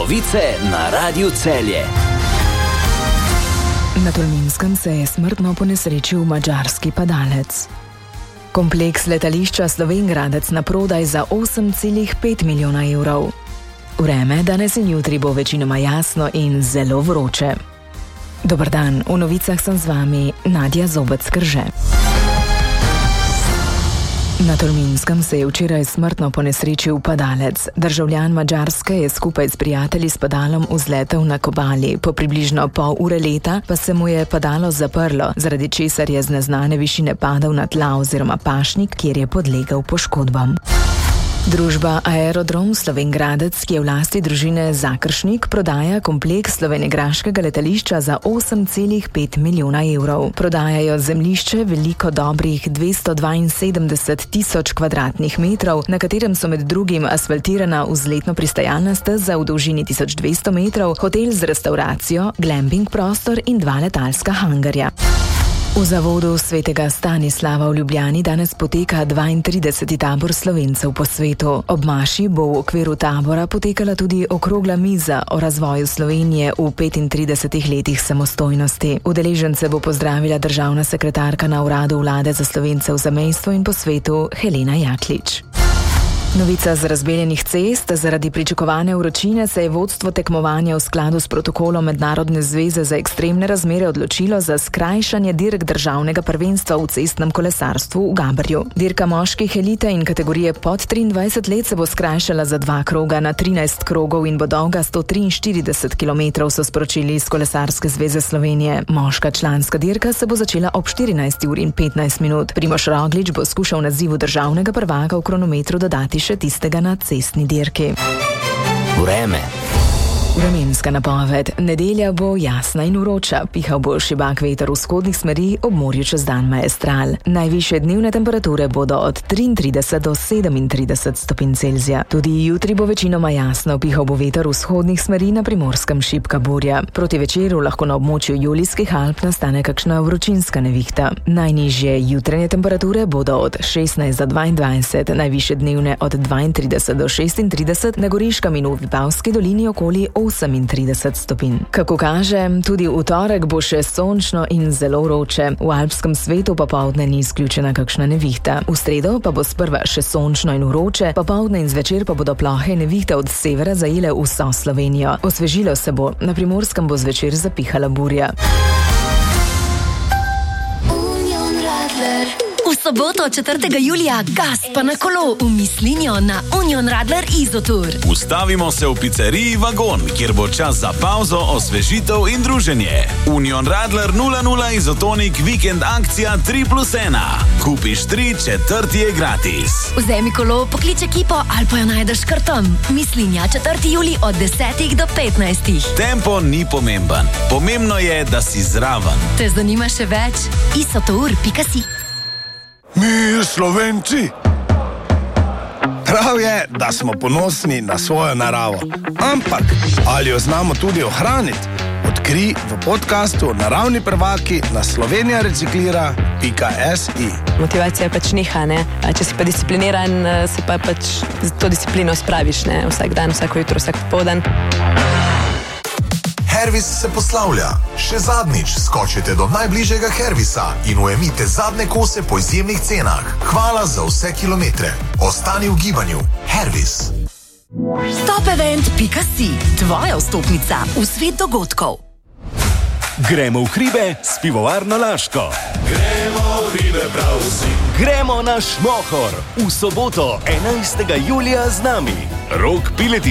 Novice na Radiu Celje. Na Tolminskem se je smrtno ponesrečil madžarski padalec. Kompleks letališča Slovenj Gradec na prodaj za 8,5 milijona evrov. Vreme danes in jutri bo večinoma jasno in zelo vroče. Dober dan, v novicah sem z vami Nadja Zobec-Krže. Na Tolminskem se je včeraj smrtno ponesrečil padalec. Državljan Madžarske je skupaj s prijatelji s padalom vzletel na Kobali. Po približno pol ure leta pa se mu je padalo zaprlo, zaradi česar je z neznane višine padal na tla oziroma pašnik, kjer je podlegel poškodbam. Družba Aerodrom Slovenj Gradec, ki je v lasti družine Zakršnik, prodaja kompleks slovenjgraškega letališča za 8,5 milijona evrov. Prodajajo zemljišče veliko dobrih 272 tisoč kvadratnih metrov, na katerem so med drugim asfaltirana vzletno pristajalna steza v dolžini 1200 metrov, hotel z restauracijo, glamping prostor in 2 letalska hangarja. V zavodu Svetega Stanislava v Ljubljani danes poteka 32. tabor Slovencev po svetu. Ob maši bo v okviru tabora potekala tudi okrogla miza o razvoju Slovenije v 35 letih samostojnosti. Udeležence bo pozdravila državna sekretarka na uradu vlade za Slovence v zamejstvu in po svetu Helena Jaklič. Novica z razbeljenih cest. Zaradi pričakovane vročine se je vodstvo tekmovanja v skladu s protokolom Mednarodne zveze za ekstremne razmere odločilo za skrajšanje dirk državnega prvenstva v cestnem kolesarstvu v Gaberju. Dirka moških elite in kategorije pod 23 let se bo skrajšala za 2 kroga na 13 krogov in bo dolga 143 km, so sporočili iz Kolesarske zveze Slovenije. Moška članska dirka se bo začela ob 14:15. Primož Roglič bo skušal nazivu državnega prvaka v kronometru dodati še tistega na cestni dirki. Vreme. Vremenska napoved. Nedelja bo jasna in vroča. Pihal bo šibak veter vzhodnih smeri, ob morju čez dan maestral. Najvišje dnevne temperature bodo od 33 do 37 stopinj Celzija. Tudi jutri bo večinoma jasno. Pihal bo veter vzhodnih smeri, na Primorskem šibka burja. Proti večeru lahko na območju Julijskih Alp nastane kakšna vročinska nevihta. Najnižje jutranje temperature bodo od 16 do 22, najvišje dnevne od 32 do 36, na Goriškem in v Vipavski dolini okoli 38 stopinj. Kako kaže, tudi v torek bo še sončno in zelo vroče. V alpskem svetu popoldne ni izključena kakšna nevihta. V sredo pa bo sprva še sončno in vroče, popoldne in zvečer pa bodo plohe nevihte od severa zajele vso Slovenijo. Osvežilo se bo, na Primorskem bo zvečer zapihala burja. V soboto 4. julija gas pa na kolo v Mislinjo na Union Radler Izotour. Ustavimo se v pizzeriji Vagon, kjer bo čas za pauzo, osvežitev in druženje. Union Radler 00 Izotonik vikend akcija 3+1. Kupiš 3, 4. je gratis. Vzemi kolo, poklič ekipo ali pa jo najdeš kar tam. Mislinja 4. julij od 10 do 15. Tempo ni pomemben. Pomembno je, da si zraven. Te zanima še več? isotour.si. Mi, Slovenci, prav je, da smo ponosni na svojo naravo. Ampak, ali jo znamo tudi ohraniti? Odkrij v podcastu Naravni prvaki na slovenijareciklira.si. Motivacija pač niha, ne? Če si pa discipliniran, se pa pač to disciplino spraviš, ne? Vsak dan, vsako jutro, vsak popoldan. Hervis se poslavlja. Še zadnjič skočite do najbližjega Hervisa in ujemite zadnje kose po izjemnih cenah. Hvala za vse kilometre. Ostani v gibanju. Hervis. Topevent.si. Tvoja vstopnica v svet dogodkov. Gremo v hribe s pivovarno Laško. Gremo v hribe prav vsi. Gremo na Šmohor v soboto 11. julija z nami. Rok Pileti.